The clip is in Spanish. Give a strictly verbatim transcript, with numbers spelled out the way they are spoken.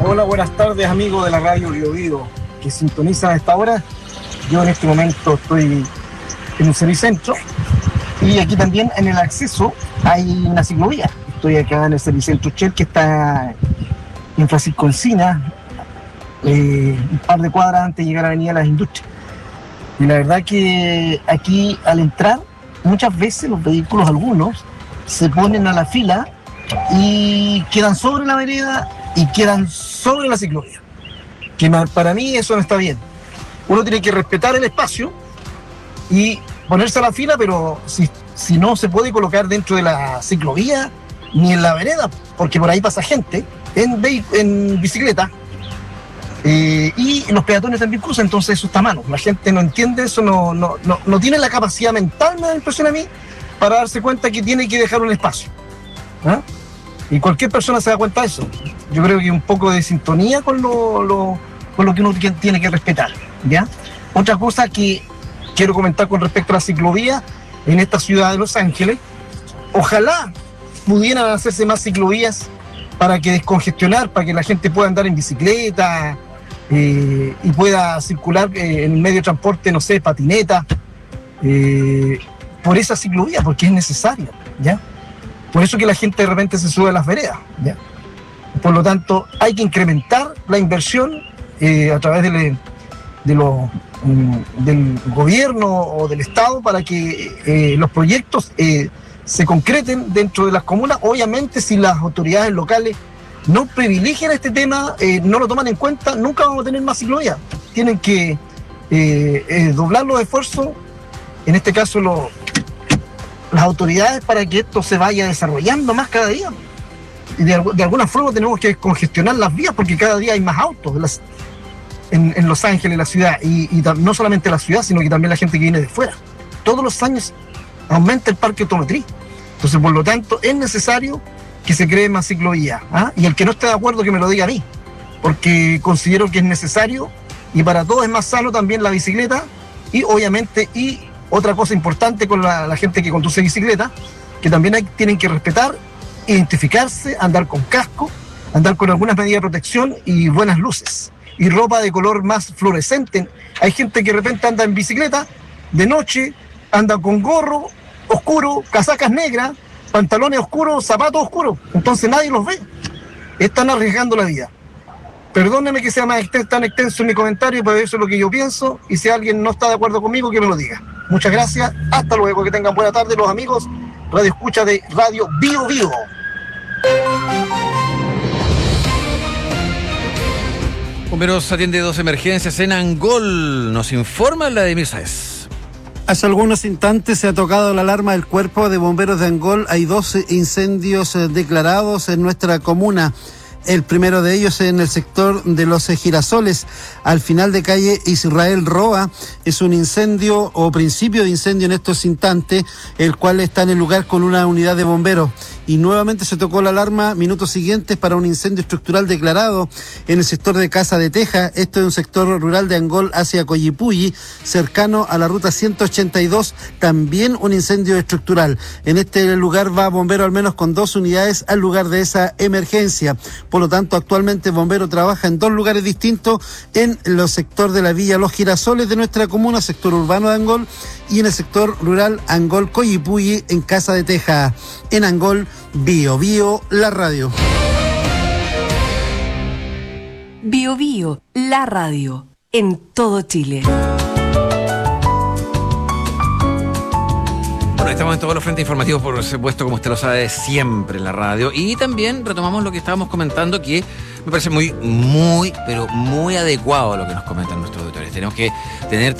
Hola, buenas tardes, amigos de la radio Bio Bio que sintonizan a esta hora. Yo en este momento estoy en un servicentro y aquí también en el acceso hay una ciclovía. Estoy acá en el servicentro Shell, que está en Francisco Encina, eh, un par de cuadras antes de llegar a la Avenida Las Industrias. Y la verdad que aquí al entrar, muchas veces los vehículos, algunos, se ponen a la fila y quedan sobre la vereda y quedan sobre la ciclovía. Que para mí eso no está bien. Uno tiene que respetar el espacio y ponerse a la fila, pero si, si no se puede colocar dentro de la ciclovía ni en la vereda, porque por ahí pasa gente en, en bicicleta, eh, y los peatones también cruzan, entonces eso está malo. La gente no entiende eso, no, no, no, no tiene la capacidad mental, me da la impresión a mí, para darse cuenta que tiene que dejar un espacio, ¿ah? Y cualquier persona se da cuenta de eso. Yo creo que un poco de sintonía con lo, lo, con lo que uno tiene que respetar, ¿ya? Otra cosa que quiero comentar con respecto a la ciclovía en esta ciudad de Los Ángeles: ojalá pudieran hacerse más ciclovías para que descongestionar, para que la gente pueda andar en bicicleta eh, y pueda circular eh, en el medio de transporte, no sé, patineta, eh, por esa ciclovía, porque es necesario, ¿ya? Por eso que la gente de repente se sube a las veredas, ¿ya? Por lo tanto, hay que incrementar la inversión eh, a través de, de lo, um, del gobierno o del Estado para que eh, los proyectos eh, se concreten dentro de las comunas. Obviamente, si las autoridades locales no privilegian este tema, eh, no lo toman en cuenta, nunca vamos a tener más ciclovías. Tienen que eh, eh, doblar los esfuerzos, en este caso los... las autoridades, para que esto se vaya desarrollando más cada día. Y de, de alguna forma tenemos que congestionar las vías, porque cada día hay más autos las, en, en Los Ángeles, la ciudad, y, y no solamente la ciudad, sino que también la gente que viene de fuera. Todos los años aumenta el parque automotriz. Entonces, por lo tanto, es necesario que se cree más ciclovías, ¿ah? Y el que no esté de acuerdo, que me lo diga a mí, porque considero que es necesario, y para todos es más sano también la bicicleta, y obviamente, y otra cosa importante con la, la gente que conduce bicicleta, que también hay, tienen que respetar, identificarse, andar con casco, andar con algunas medidas de protección y buenas luces, y ropa de color más fluorescente. Hay gente que de repente anda en bicicleta de noche, anda con gorro oscuro, casacas negras, pantalones oscuros, zapatos oscuros, entonces nadie los ve. Están arriesgando la vida. Perdóneme que sea más extenso, tan extenso en mi comentario, pero eso es lo que yo pienso, y si alguien no está de acuerdo conmigo, que me lo diga. Muchas gracias, hasta luego, que tengan buena tarde los amigos Radio Escucha de Radio Bio Bio. Bomberos atiende dos emergencias en Angol, nos informa la de Mirsáez. Hace algunos instantes se ha tocado la alarma del Cuerpo de Bomberos de Angol. Hay dos incendios declarados en nuestra comuna. El primero de ellos en el sector de Los Girasoles, al final de calle Israel Roa. Es un incendio o principio de incendio en estos instantes, el cual está en el lugar con una unidad de bomberos. Y nuevamente se tocó la alarma minutos siguientes para un incendio estructural declarado en el sector de Casa de Teja. Esto es un sector rural de Angol hacia Coyipulli, cercano a la ruta ciento ochenta y dos, también un incendio estructural. En este lugar va bombero al menos con dos unidades al lugar de esa emergencia. Por lo tanto, actualmente Bombero trabaja en dos lugares distintos, en el sector de la Villa Los Girasoles de nuestra comuna, sector urbano de Angol, y en el sector rural Angol Coyipulli, en Casa de Teja. En Angol, Bio Bio, la radio. Bio Bio, la radio, en todo Chile. Bueno, estamos en todos los frentes informativos, por supuesto, como usted lo sabe, siempre en la radio. Y también retomamos lo que estábamos comentando, que me parece muy, muy, pero muy adecuado a lo que nos comentan nuestros auditores. Tenemos que tener